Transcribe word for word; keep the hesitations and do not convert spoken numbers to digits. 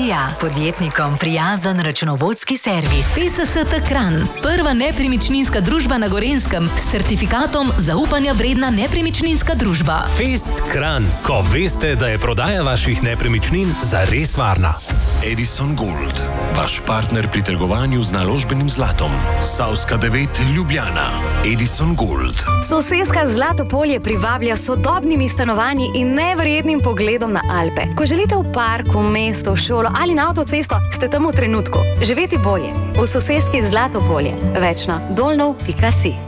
Ilija, podjetnikom prijazen računovodski servis. P S S T Kranj, prva nepremičninska družba na Gorenjskem s certifikatom zaupanja vredna nepremičninska družba. Fest Kranj, ko veste, da je prodaja vaših nepremičnin zares varna. Edison Gold, vaš partner pri trgovanju z naložbenim zlatom. Savska devet Ljubljana. Edison Gold. Soseska Zlatopolje privablja s sodobnimi stanovanji in neverjetnim pogledom na Alpe. Ko želite v parku, mesto, šolo ali na avtocesto, ste tam v trenutku. Živeti bolje. V soseski Zlatopolje. Več na dolnov pika si.